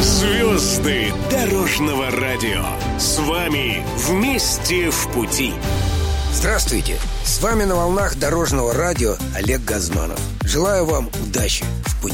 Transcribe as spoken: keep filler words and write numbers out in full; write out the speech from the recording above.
Звезды дорожного радио. С вами вместе в пути. Здравствуйте! С вами на волнах дорожного радио Олег Газманов. Желаю вам удачи в пути.